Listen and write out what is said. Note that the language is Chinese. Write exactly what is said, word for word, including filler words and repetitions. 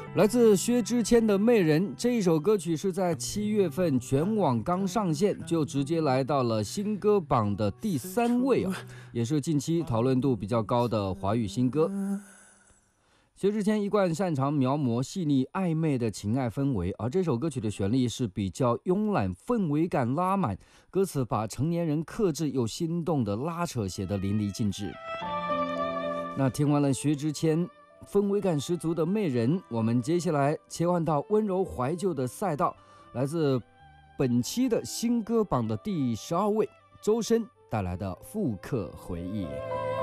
来自薛之谦的《媚人》这一首歌曲是在七月份全网刚上线，就直接来到了新歌榜的第三位啊，也是近期讨论度比较高的华语新歌。薛之谦一贯擅长描摹细腻暧昧的情爱氛围，而这首歌曲的旋律是比较慵懒，氛围感拉满，歌词把成年人克制又心动的拉扯写得淋漓尽致。那听完了薛之谦氛围感十足的《媚人》，我们接下来切换到温柔怀旧的赛道，来自本期的新歌榜的第十二位，周深带来的《复刻回忆》。